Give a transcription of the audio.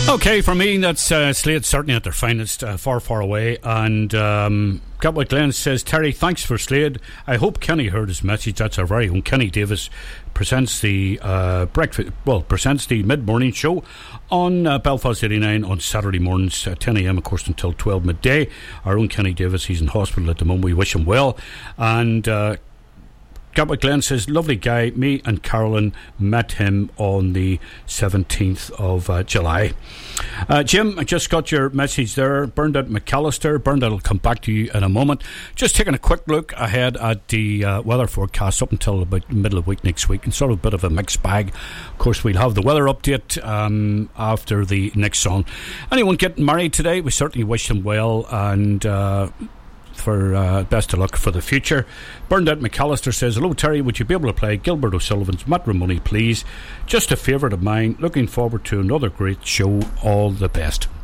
Okay, for me, that's Slade certainly at their finest, far, far away. And Gatwick Glen says, Terry, thanks for Slade. I hope Kenny heard his message. That's our very own Kenny Davis. Presents the presents the mid-morning show on Belfast 89 on Saturday mornings at 10 a.m, of course, until 12 midday. Our own Kenny Davis, he's in hospital at the moment. We wish him well. And Gatwick Glen says, lovely guy. Me and Carolyn met him on the 17th of July. Jim, I just got your message there. Bernadette McAllister. Bernadette will come back to you in a moment. Just taking a quick look ahead at the weather forecast up until about the middle of the week next week, and sort of a bit of a mixed bag. Of course, we'll have the weather update after the next song. Anyone getting married today, we certainly wish them well, and for best of luck for the future. Bernadette McAllister says, hello Terry, would you be able to play Gilbert O'Sullivan's Matrimony please? Just a favourite of mine. Looking forward to another great show. All the best.